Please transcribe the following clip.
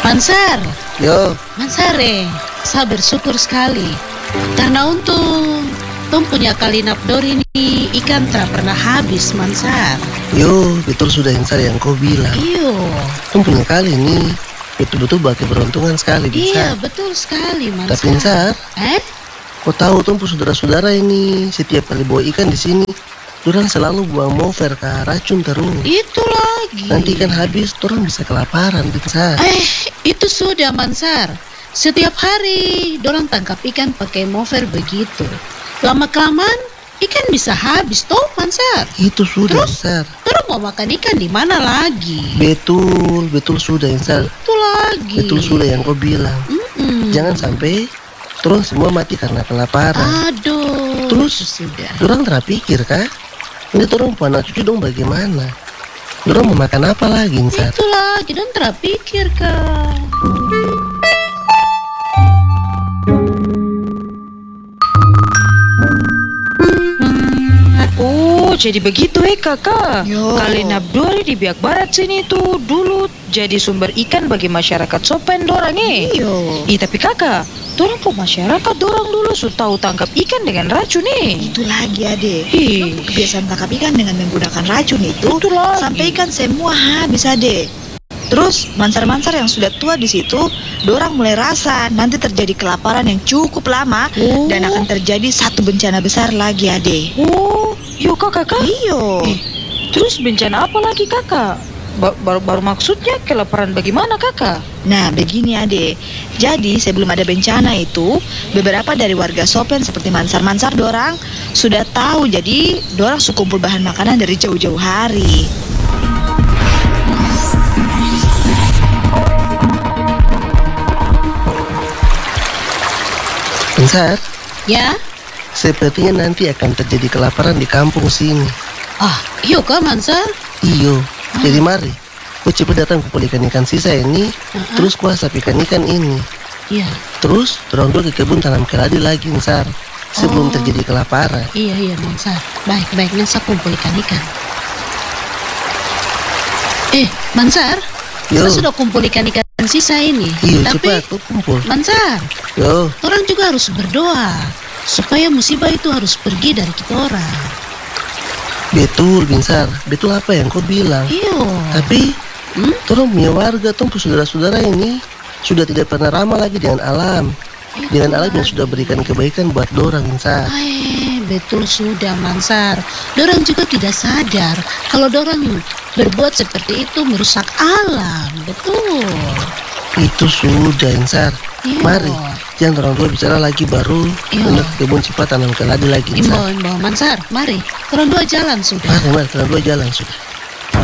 Mansar, Yo, Mansare, saya bersyukur sekali karena untung Tom punya kalinap dori ini ikan tak pernah habis, Mansar. betul sudah yang kau bilang. Iyo, Kau punya kali ini betul-betul bagi beruntungan sekali, iya Binsar. betul sekali, Mansar. Tapi Binsar, kau tahu tuh saudara-saudara ini setiap kali bawa ikan di sini, dorang selalu buang mover ke racun terus. Itu lagi. Nanti ikan habis, dorang bisa kelaparan, Binsar. Itu sudah, Mansar. Setiap hari dorang tangkap ikan pakai mover begitu. Lama-kelamaan ikan bisa habis toh, Mansar. Itu sudah, Terus? Binsar. Dorang mau makan ikan di mana lagi? Betul sudah, Binsar. Itu lagi. Betul sudah yang kau bilang. Jangan sampai dorang semua mati karena kelaparan. Aduh. Terus? Itu sudah. Dorang terpikir kah? Ini dorang punya anak cucu dong bagaimana? Dorang mau makan apa lagi, Binsar? Itu lagi dan terpikir kah? Oh, jadi begitu kakak. Yo. Kalinap dori di Biak Barat sini tuh dulu jadi sumber ikan bagi masyarakat Sopen dorang Iyo. Tapi kakak, dorang kok masyarakat dorang dulu sudah tahu tangkap ikan dengan racun Itu lagi Ade. Ih. Kebiasaan tangkap ikan dengan menggunakan racun itu Itu lagi. sampai ikan semua habis Ade. Terus mansar-mansar yang sudah tua di situ, dorang mulai rasa nanti terjadi kelaparan yang cukup lama dan akan terjadi satu bencana besar lagi Ade. Oh, yuk kakak. Iyo. Terus bencana apa lagi kakak? Baru maksudnya kelaparan bagaimana kakak? Nah begini Ade, jadi sebelum ada bencana itu, beberapa dari warga Sopen seperti mansar-mansar dorang sudah tahu, jadi dorang suka kumpul bahan makanan dari jauh-jauh hari. Binsar, Ya? sepertinya nanti akan terjadi kelaparan di kampung sini. Iyo kah, Mansar? Iyo, jadi mari kau cepat datang kumpul ikan-ikan sisa ini, terus kuasap ikan-ikan ini. Iya. Terus dorong dulu ke kebun tanam keladi lagi, Binsar, sebelum terjadi kelaparan. Iya, Mansar. Baik, Mansar kumpul ikan-ikan. Mansar, Yo, kita sudah kumpul ikan-ikan sisa ini. iyo Tapi, cepat kau kumpul. Mansar, Yo, orang juga harus berdoa supaya musibah itu harus pergi dari kita orang. betul Binsar, betul apa yang kau bilang. Iyo. Tapi, dorong punya warga, saudara-saudara ini sudah tidak pernah ramah lagi dengan alam. Dengan alam yang sudah berikan kebaikan buat dorang, Binsar. Betul sudah, Mansar. Dorang juga tidak sadar kalau dorang berbuat seperti itu merusak alam. Betul. Itu sudah, Binsar. Iya. Mari, jangan orang tua bicara lagi baru. Iya. Untuk kebun cepat tanam keladi lagi, Binsar. Imbau, Mansar. Mari, orang dua jalan sudah. Mari, orang dua jalan sudah.